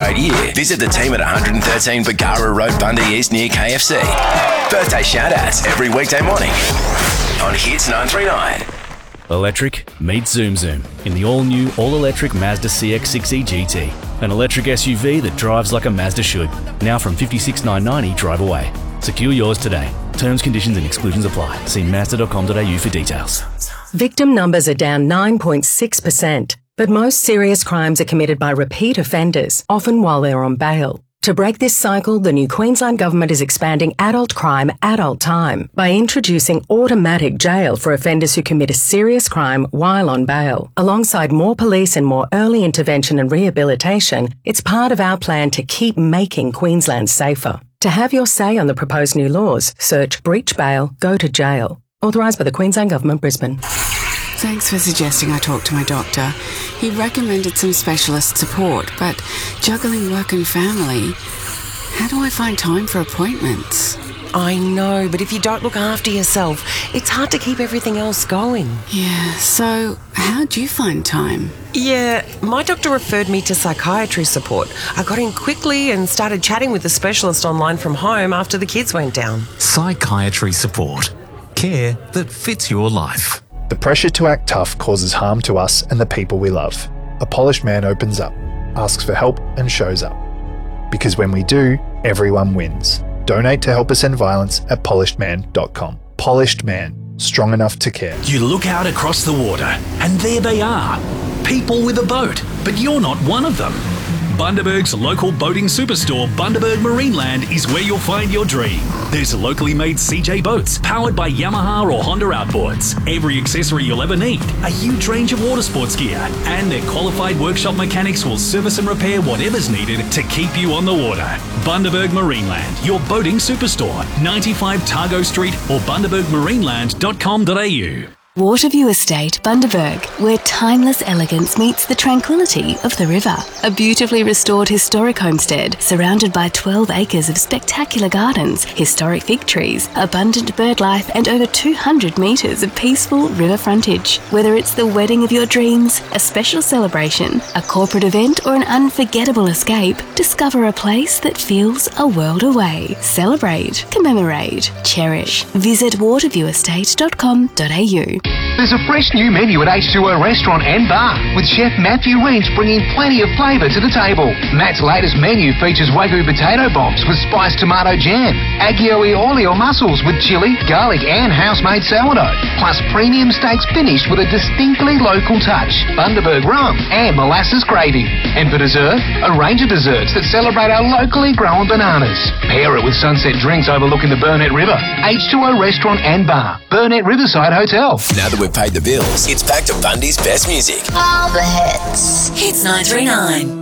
great year, visit the team at 113 Bagara Road, Bundy East near KFC. Birthday shout-outs every weekday morning on Hits 939. Electric, meet Zoom Zoom in the all-new, all-electric Mazda CX-6e GT. An electric SUV that drives like a Mazda should. Now from $56,990 drive away. Secure yours today. Terms, conditions and exclusions apply. See Mazda.com.au for details. Victim numbers are down 9.6%, but most serious crimes are committed by repeat offenders, often while they're on bail. To break this cycle, the new Queensland Government is expanding adult crime, adult time by introducing automatic jail for offenders who commit a serious crime while on bail. Alongside more police and more early intervention and rehabilitation, it's part of our plan to keep making Queensland safer. To have your say on the proposed new laws, search Breach Bail, Go to Jail. Authorised by the Queensland Government, Brisbane. Thanks for suggesting I talk to my doctor. He recommended some specialist support, but juggling work and family, how do I find time for appointments? I know, but if you don't look after yourself, it's hard to keep everything else going. Yeah, so how'd you find time? Yeah, my doctor referred me to psychiatry support. I got in quickly and started chatting with a specialist online from home after the kids went down. Psychiatry support. Care that fits your life. The pressure to act tough causes harm to us and the people we love. A polished man opens up, asks for help and shows up. Because when we do, everyone wins. Donate to Help Us End Violence at polishedman.com. Polished Man, strong enough to care. You look out across the water and there they are. People with a boat, but you're not one of them. Bundaberg's local boating superstore, Bundaberg Marineland, is where you'll find your dream. There's locally made CJ boats powered by Yamaha or Honda outboards, every accessory you'll ever need, a huge range of water sports gear, and their qualified workshop mechanics will service and repair whatever's needed to keep you on the water. Bundaberg Marineland, your boating superstore, 95 Targo Street or bundabergmarineland.com.au. Waterview Estate, Bundaberg, where timeless elegance meets the tranquility of the river. A beautifully restored historic homestead surrounded by 12 acres of spectacular gardens, historic fig trees, abundant bird life and over 200 metres of peaceful river frontage. Whether it's the wedding of your dreams, a special celebration, a corporate event or an unforgettable escape, discover a place that feels a world away. Celebrate, commemorate, cherish. Visit waterviewestate.com.au. There's a fresh new menu at H2O Restaurant and Bar, with Chef Matthew Lynch bringing plenty of flavour to the table. Matt's latest menu features Wagyu potato bombs with spiced tomato jam, Aglio e olio mussels with chili, garlic and house-made sourdough, plus premium steaks finished with a distinctly local touch, Bundaberg rum and molasses gravy. And for dessert, a range of desserts that celebrate our locally grown bananas. Pair it with sunset drinks overlooking the Burnett River. H2O Restaurant and Bar, Burnett Riverside Hotel. Now that we've paid the bills, it's back to Bundy's best music. All the hits. Hits 939.